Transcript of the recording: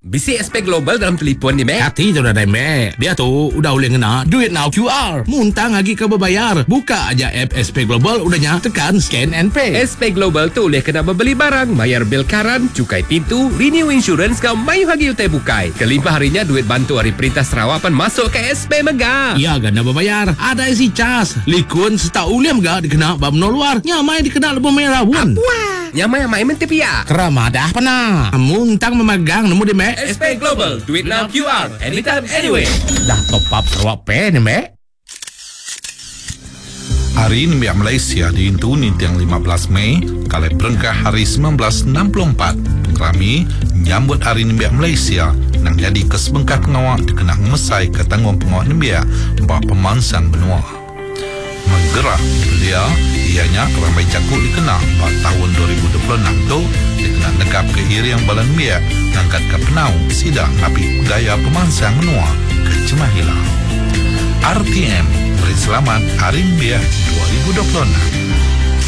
Bisi SP Global dalam telefon ni, Mek. Hati tu dah Mek. Dia tu udah boleh ngena Duit Now QR. Muntang lagi ke berbayar. Buka aja app SP Global, udahnya tekan scan and pay. SP Global tu boleh kena membeli barang, bayar bil karan, cukai pintu, renew insurance kau mayu hagi utai bukai. Kelimpah harinya duit bantu hari Perintah Sarawak pan masuk ke SP Mega. Ya gana berbayar. Ada isi cas. Likun seta uliam ga dikena bab no luar. Nyamai dikena lebih merah pun. Wah, nyamai mentepia. Kerama dah pernah. Muntang memegang nemu di Mek. SP Global, duit now QR, anytime, anyway. Dah top up Sarawak Pay ni Mek. Hari Nimbiak Malaysia diintu ni tiang 15 Mei kali perengkah hari 1964. Kami nyambut Hari Nimbiak Malaysia nang jadi kesebengkah pengawak dikenang mesai ke tanggung pengawak Nimbiak bahawa pemansang benua. Menggerak belia ianya ramai cakuk dikenal pada tahun 2026 tu dikenal negap ke Iriang Balan Nimbiak ngangkat ke penau sidang api gaya pemansang benua ke Cemahila. RTM beri selamat Hari Nimbiak 2026.